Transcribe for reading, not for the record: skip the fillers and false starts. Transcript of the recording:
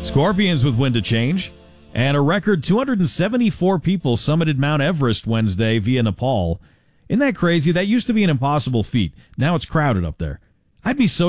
Scorpions with Wind to Change. And a record 274 people summited Mount Everest Wednesday via Nepal. Isn't that crazy? That used to be an impossible feat. Now it's crowded up there. I'd be so